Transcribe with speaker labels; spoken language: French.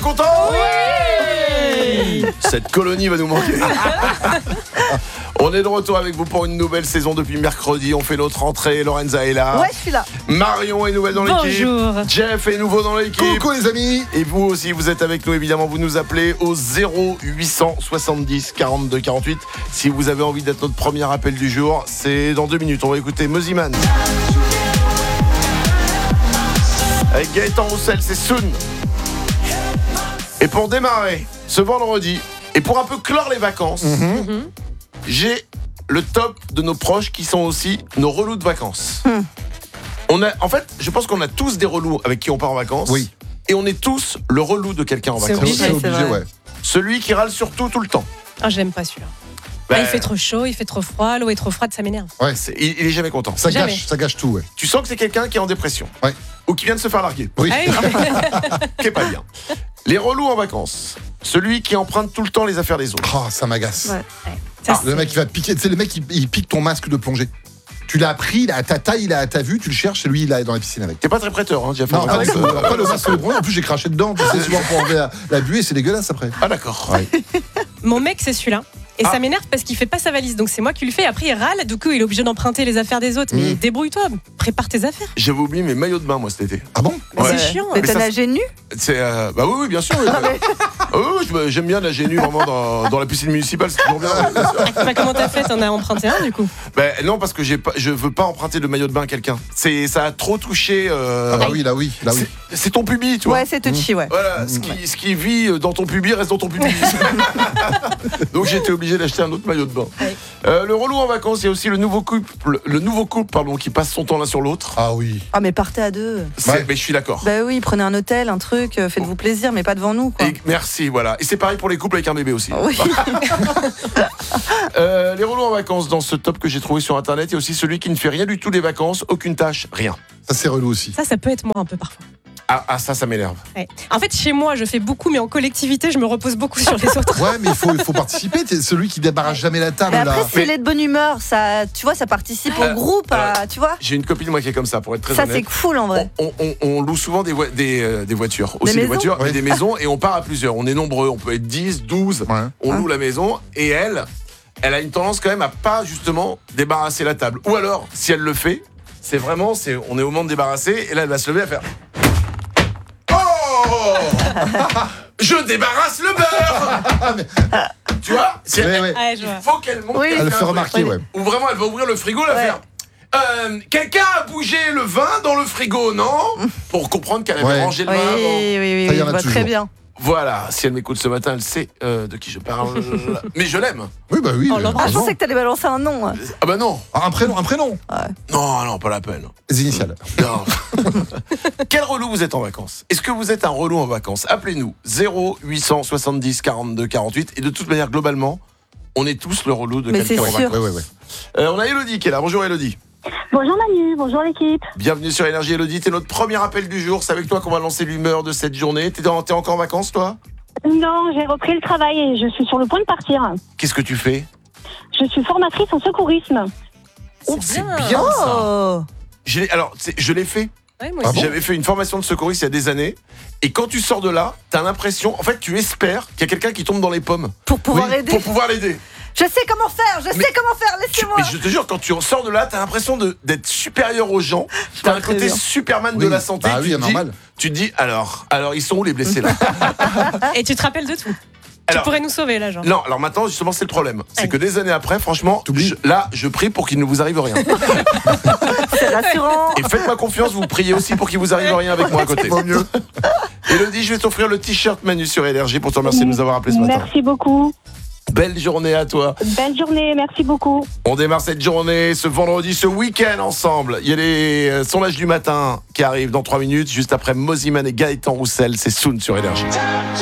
Speaker 1: content? Oui. Cette colonie va nous manquer. On est de retour avec vous pour une nouvelle saison depuis mercredi. On fait notre rentrée. Lorenza est là.
Speaker 2: Ouais, je suis là.
Speaker 1: Marion est nouvelle dans l'équipe.
Speaker 3: Bonjour.
Speaker 1: Jeff est nouveau dans l'équipe.
Speaker 4: Coucou les amis.
Speaker 1: Et vous aussi, vous êtes avec nous, évidemment. Vous nous appelez au 0870 42 48. Si vous avez envie d'être notre premier appel du jour, c'est dans 2 minutes. On va écouter Mosiman. Avec Gaëtan Roussel, c'est Soon. Et pour démarrer ce vendredi, et pour un peu clore les vacances, j'ai le top de nos proches qui sont aussi nos relous de vacances. En fait, je pense qu'on a tous des relous avec qui on part en vacances.
Speaker 4: Oui.
Speaker 1: Et on est tous le relou de quelqu'un en
Speaker 3: C'est
Speaker 1: vacances.
Speaker 3: obligé.
Speaker 4: C'est obligé, ouais.
Speaker 1: Celui qui râle sur tout le temps.
Speaker 3: Ah, je l'aime pas celui-là.
Speaker 1: Ben,
Speaker 3: Il fait trop chaud, il fait trop froid, l'eau est trop froide, ça m'énerve.
Speaker 4: Ouais.
Speaker 1: il est jamais content.
Speaker 4: Ça
Speaker 3: Jamais.
Speaker 4: gâche tout, ouais.
Speaker 1: Tu sens que c'est quelqu'un qui est en dépression.
Speaker 4: Ouais.
Speaker 1: Ou qui vient de se faire larguer.
Speaker 4: Oui.
Speaker 3: Ah oui.
Speaker 1: Qui est pas bien. Les relous en vacances. Celui qui emprunte tout le temps les affaires des autres.
Speaker 4: Oh, ça m'agace.
Speaker 2: Ouais.
Speaker 3: Ça,
Speaker 4: Le mec qui va te piquer, tu sais, le mec il pique ton masque de plongée. Tu l'as pris, il a à ta taille, il a à ta vue, tu le cherches et lui il est dans la piscine avec.
Speaker 1: T'es pas très prêteur, hein, Jeff.
Speaker 4: Non, après le masque de plongée, en plus j'ai craché dedans, tu sais, souvent pour enlever la buée, c'est dégueulasse après.
Speaker 1: Ah d'accord.
Speaker 4: Ouais.
Speaker 3: Mon mec, c'est celui-là. Et ça m'énerve parce qu'il fait pas sa valise. Donc c'est moi qui le fais. Après, il râle. Du coup, il est obligé d'emprunter les affaires des autres. Mais débrouille-toi, prépare tes affaires.
Speaker 1: J'avais oublié mes maillots de bain, moi, cet été.
Speaker 4: Ah bon?
Speaker 3: Mais
Speaker 1: Ouais.
Speaker 3: c'est chiant.
Speaker 2: Mais
Speaker 1: Mais
Speaker 2: t'as
Speaker 1: ça,
Speaker 2: nagé nu?
Speaker 1: C'est bah oui, bien sûr. Oui, j'aime bien nager nu vraiment dans la piscine municipale, c'est toujours bien. Bien sûr.
Speaker 3: Bah, comment t'as fait? T'en as emprunté un du coup?
Speaker 1: Ben, non, parce que je veux pas emprunter de maillot de bain à quelqu'un. Ça a trop touché.
Speaker 4: Ah bah oui, là oui.
Speaker 1: C'est ton pubis, tu vois.
Speaker 2: Ouais, c'est touchy, ouais.
Speaker 1: Voilà, ce qui vit dans ton pubis reste dans ton pubis. Donc j'étais obligé d'acheter un autre maillot de bain.
Speaker 3: Ouais.
Speaker 1: Le relou en vacances, il y a aussi le nouveau couple qui passe son temps l'un sur l'autre.
Speaker 4: Ah oui.
Speaker 2: Ah, mais partez à deux.
Speaker 4: Ouais.
Speaker 1: Mais je suis d'accord.
Speaker 2: Bah oui, prenez un hôtel, un truc, faites-vous plaisir, mais pas devant nous, quoi.
Speaker 1: Et merci, voilà. Et c'est pareil pour les couples avec un bébé aussi.
Speaker 2: Oui.
Speaker 1: Les relous en vacances, dans ce top que j'ai trouvé sur internet, il y a aussi celui qui ne fait rien du tout des vacances, aucune tâche, rien.
Speaker 4: Ça c'est relou aussi.
Speaker 3: Ça peut être moi un peu parfois.
Speaker 1: Ah ça m'énerve.
Speaker 3: Ouais. En fait, chez moi, je fais beaucoup, mais en collectivité, je me repose beaucoup sur les autres.
Speaker 4: Ouais, mais il faut participer. T'es celui qui débarrasse jamais la table
Speaker 2: Mais
Speaker 4: là.
Speaker 2: après, s'il est de bonne humeur, ça, tu vois, ça participe au groupe, tu vois.
Speaker 1: J'ai une copine moi qui est comme ça, pour être très
Speaker 2: Ça, c'est
Speaker 1: honnête.
Speaker 2: cool en vrai.
Speaker 1: On loue souvent des voitures, aussi des
Speaker 2: maisons
Speaker 1: voitures,
Speaker 4: Ouais.
Speaker 1: et des maisons, et on part à plusieurs. On est nombreux, on peut être 10, 12,
Speaker 4: Ouais.
Speaker 1: on loue la maison, et elle a une tendance quand même à pas justement débarrasser la table. Ou alors, si elle le fait, on est au moment de débarrasser, et là elle va se lever à faire Oh je débarrasse le beurre. Tu vois,
Speaker 4: Ouais, ouais.
Speaker 3: Ouais, je vois.
Speaker 1: il faut qu'elle monte.
Speaker 2: Oui.
Speaker 4: Elle le fait remarquer, ouais.
Speaker 1: Ou vraiment, elle va ouvrir le frigo, elle va
Speaker 2: Ouais.
Speaker 1: faire. Quelqu'un a bougé le vin dans le frigo, non? Pour comprendre qu'elle avait
Speaker 4: Ouais.
Speaker 1: rangé le
Speaker 2: Oui,
Speaker 1: vin avant.
Speaker 2: oui,
Speaker 4: Ça, y
Speaker 2: je
Speaker 4: en a
Speaker 2: vois très
Speaker 4: toujours.
Speaker 2: bien.
Speaker 1: Voilà, si elle m'écoute ce matin, elle sait de qui je parle. Mais je l'aime.
Speaker 4: Oui, bah oui.
Speaker 3: On l'embrasse.
Speaker 2: Ah, je
Speaker 4: non.
Speaker 2: pensais que t'allais balancer un nom.
Speaker 1: Ah bah non.
Speaker 4: Ah, un prénom.
Speaker 1: Non, pas la peine.
Speaker 4: Les initiales.
Speaker 1: Non. Quel relou vous êtes en vacances? Est-ce que vous êtes un relou en vacances? Appelez-nous 0870 42 48. Et de toute manière, globalement, on est tous le relou de
Speaker 2: Mais
Speaker 1: quelqu'un en
Speaker 2: c'est sûr.
Speaker 1: vacances.
Speaker 4: Ouais.
Speaker 1: On a Elodie qui est là. Bonjour Elodie.
Speaker 5: Bonjour Manu, bonjour l'équipe.
Speaker 1: Bienvenue sur Énergie Elodie. T'es notre premier appel du jour. C'est avec toi qu'on va lancer l'humeur de cette journée. T'es encore en vacances, toi?
Speaker 5: Non, j'ai repris le travail et je suis sur le point de partir.
Speaker 1: Qu'est-ce que tu fais?
Speaker 5: Je suis formatrice en secourisme.
Speaker 1: Oh,
Speaker 3: C'est
Speaker 1: c'est
Speaker 3: bien.
Speaker 1: bien ça.
Speaker 2: Oh.
Speaker 1: Je l'ai fait.
Speaker 3: Ouais, moi
Speaker 4: Ah
Speaker 3: aussi.
Speaker 4: bon
Speaker 1: J'avais fait une formation de secouriste il y a des années. Et quand tu sors de là, t'as l'impression, en fait, tu espères qu'il y a quelqu'un qui tombe dans les pommes.
Speaker 2: Pour pouvoir
Speaker 1: Oui,
Speaker 2: aider.
Speaker 1: pour pouvoir l'aider.
Speaker 2: Je sais comment faire, laissez-moi.
Speaker 1: Mais je te jure, quand tu sors de là, t'as l'impression d'être supérieur aux gens. T'as un
Speaker 2: vois très
Speaker 1: côté
Speaker 2: bien.
Speaker 1: Superman de
Speaker 4: Oui.
Speaker 1: la santé.
Speaker 4: Bah oui,
Speaker 1: tu te dis-
Speaker 4: normal.
Speaker 1: Tu te dis, alors, ils sont où les blessés là?
Speaker 3: Et tu te rappelles de tout.
Speaker 1: Alors-
Speaker 3: Tu pourrais nous sauver là, genre.
Speaker 1: Non, alors maintenant, justement, c'est le problème. C'est
Speaker 3: Ouais.
Speaker 1: que des années après, franchement,
Speaker 4: T'oublies.
Speaker 1: je prie pour qu'il ne vous arrive rien.
Speaker 2: C'est rassurant.
Speaker 1: Et faites-moi confiance, vous priez aussi pour qu'il vous arrive rien avec moi à côté.
Speaker 4: Vaut mieux.
Speaker 1: Elodie, je vais t'offrir le t-shirt Manu sur Énergie pour te remercier de nous avoir appelé ce matin.
Speaker 5: Merci beaucoup.
Speaker 1: Belle journée à toi.
Speaker 5: Belle journée, merci beaucoup.
Speaker 1: On démarre cette journée, ce vendredi, ce week-end ensemble. Il y a les sondages du matin qui arrivent dans 3 minutes, juste après Mosiman et Gaëtan Roussel. C'est Soon sur Énergie.